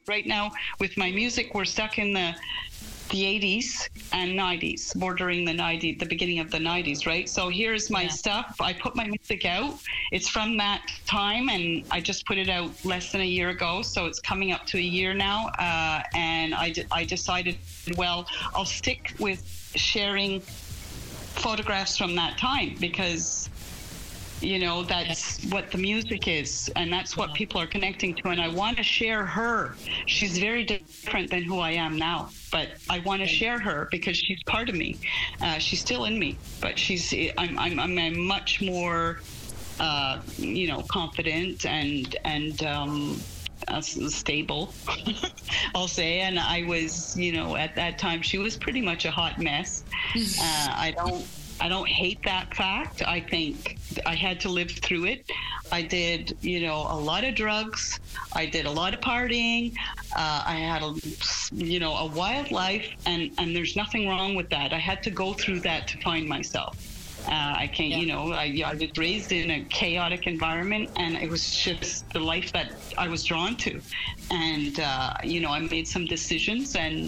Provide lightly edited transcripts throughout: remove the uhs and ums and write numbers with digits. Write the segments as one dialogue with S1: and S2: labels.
S1: right now with my music, we're stuck in the 80s and 90s, bordering the 90s, the beginning of the 90s, right? So here's my stuff. I put my music out. It's from that time, and I just put it out less than a year ago, so it's coming up to a year now. And I decided, well, I'll stick with sharing photographs from that time, because that's what the music is, and that's what people are connecting to, and I want to share her. She's very different than who I am now, but I want to share her because she's part of me. She's still in me, but I'm much more confident and stable, I'll say. And I was, at that time, she was pretty much a hot mess. I don't hate that fact. I think I had to live through it. I did, a lot of drugs. I did a lot of partying. I had a wild life, and there's nothing wrong with that. I had to go through that to find myself. I can't, I was raised in a chaotic environment, and it was just the life that I was drawn to. And, I made some decisions, and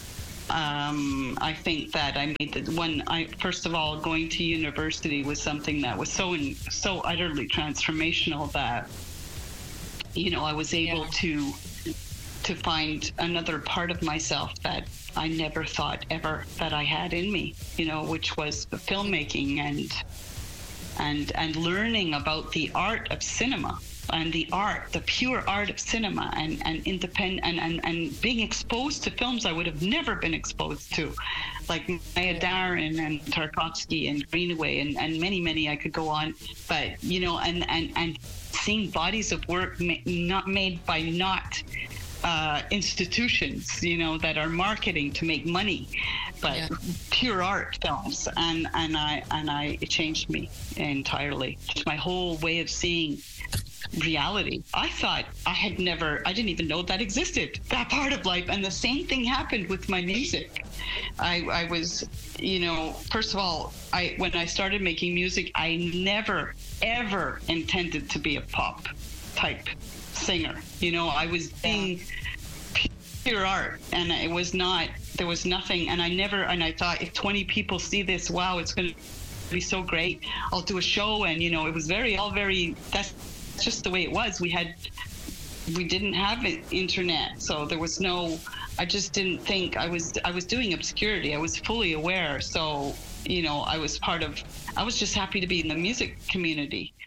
S1: I think that I made first of all, going to university was something that was so utterly transformational that, I was able to find another part of myself that I never thought ever that I had in me, which was the filmmaking and learning about the art of cinema. And the pure art of cinema, and independent, and being exposed to films I would have never been exposed to, like Maya Deren and Tarkovsky and Greenaway and many I could go on, but and seeing bodies of work not made by institutions, that are marketing to make money, but pure art films, and it changed me entirely. Just my whole way of seeing reality. I thought I didn't even know that existed, that part of life. And the same thing happened with my music. I was, first of all, when I started making music, I never, ever intended to be a pop type singer. I was being pure art, and there was nothing, and I thought, if 20 people see this, wow, it's going to be so great. I'll do a show, and, it was that's just the way it was. We didn't have internet, so there was I just didn't think I was doing obscurity. I was fully aware. So, I was just happy to be in the music community.